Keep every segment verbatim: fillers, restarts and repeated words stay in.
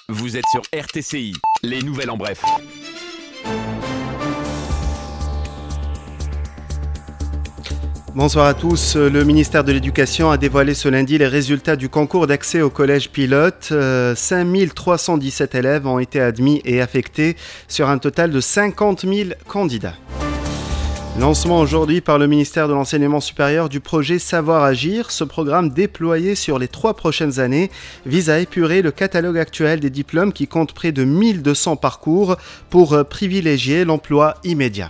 Vous êtes sur R T C I, les nouvelles en bref. Bonsoir à tous. Le ministère de l'Éducation a dévoilé ce lundi les résultats du concours d'accès au collège pilote. Euh, cinq mille trois cent dix-sept élèves ont été admis et affectés sur un total de cinquante mille candidats. Lancement aujourd'hui par le ministère de l'Enseignement supérieur du projet Savoir Agir. Ce programme déployé sur les trois prochaines années vise à épurer le catalogue actuel des diplômes qui compte près de mille deux cents parcours pour privilégier l'emploi immédiat.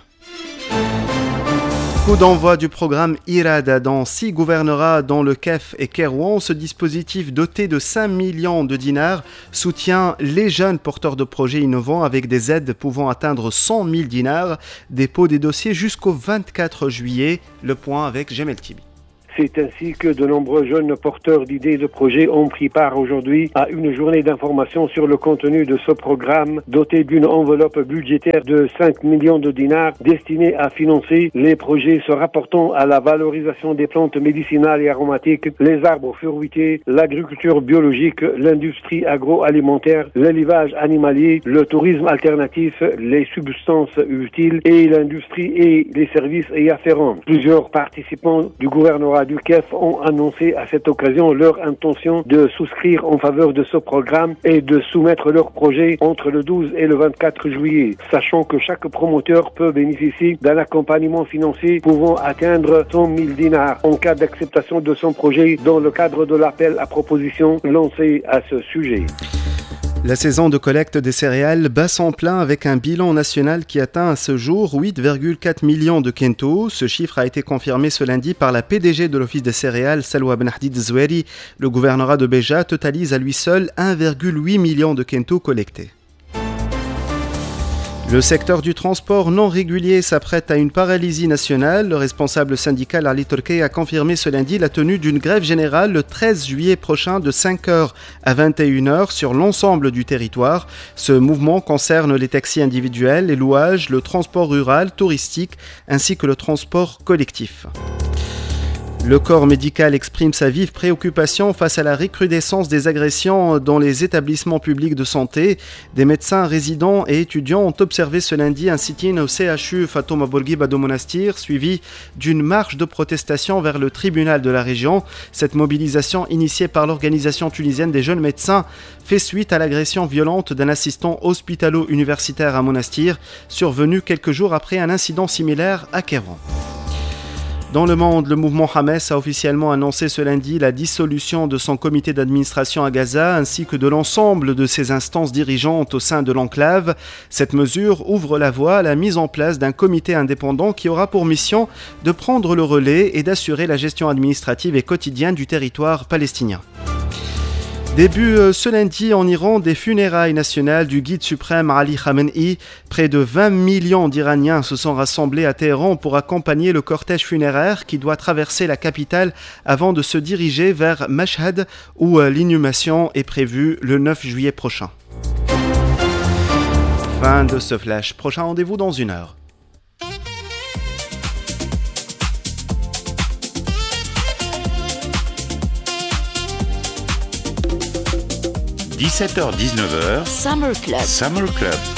Coup d'envoi du programme IRAD dans six gouvernorats dont le K E F et Kairouan. Ce dispositif doté de cinq millions de dinars soutient les jeunes porteurs de projets innovants avec des aides pouvant atteindre cent mille dinars. Dépôt des dossiers jusqu'au vingt-quatre juillet. Le point avec Jamel Tibi. C'est ainsi que de nombreux jeunes porteurs d'idées et de projets ont pris part aujourd'hui à une journée d'information sur le contenu de ce programme doté d'une enveloppe budgétaire de cinq millions de dinars destinée à financer les projets se rapportant à la valorisation des plantes médicinales et aromatiques, les arbres fruitiers, l'agriculture biologique, l'industrie agroalimentaire, l'élevage animalier, le tourisme alternatif, les substances utiles et l'industrie et les services y afférents. Plusieurs participants du gouvernorat du K E F ont annoncé à cette occasion leur intention de souscrire en faveur de ce programme et de soumettre leur projet entre le douze et le vingt-quatre juillet, sachant que chaque promoteur peut bénéficier d'un accompagnement financier pouvant atteindre cent mille dinars en cas d'acceptation de son projet dans le cadre de l'appel à proposition lancé à ce sujet. La saison de collecte des céréales bat son plein avec un bilan national qui atteint à ce jour huit virgule quatre millions de quintaux. Ce chiffre a été confirmé ce lundi par la P D G de l'Office des céréales, Salwa Benhdid Zoueri. Le gouvernorat de Béja totalise à lui seul un virgule huit million de quintaux collectés. Le secteur du transport non régulier s'apprête à une paralysie nationale. Le responsable syndical Ali Turkey a confirmé ce lundi la tenue d'une grève générale le treize juillet prochain de cinq heures à vingt et une heures sur l'ensemble du territoire. Ce mouvement concerne les taxis individuels, les louages, le transport rural, touristique ainsi que le transport collectif. Le corps médical exprime sa vive préoccupation face à la recrudescence des agressions dans les établissements publics de santé. Des médecins résidents et étudiants ont observé ce lundi un sit-in au C H U Fatouma Bourguiba de Monastir, suivi d'une marche de protestation vers le tribunal de la région. Cette mobilisation, initiée par l'organisation tunisienne des jeunes médecins, fait suite à l'agression violente d'un assistant hospitalo-universitaire à Monastir, survenu quelques jours après un incident similaire à Kairouan. Dans le monde, le mouvement Hamas a officiellement annoncé ce lundi la dissolution de son comité d'administration à Gaza ainsi que de l'ensemble de ses instances dirigeantes au sein de l'enclave. Cette mesure ouvre la voie à la mise en place d'un comité indépendant qui aura pour mission de prendre le relais et d'assurer la gestion administrative et quotidienne du territoire palestinien. Début ce lundi en Iran des funérailles nationales du guide suprême Ali Khamenei. Près de vingt millions d'Iraniens se sont rassemblés à Téhéran pour accompagner le cortège funéraire qui doit traverser la capitale avant de se diriger vers Mashhad où l'inhumation est prévue le neuf juillet prochain. Fin de ce flash. Prochain rendez-vous dans une heure. dix-sept heures dix-neuf heures Summer Club. Summer Club.